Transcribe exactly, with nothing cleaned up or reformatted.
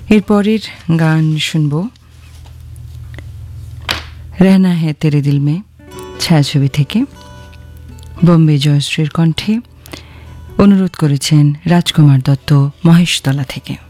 এরপরের গান শুনব रहना है तेरे दिल में ছায়াছবি থেকে বোম্বে জয়শ্রীর কণ্ঠে অনুরোধ করেছেন রাজকুমার দত্ত মহেশতলা থেকে।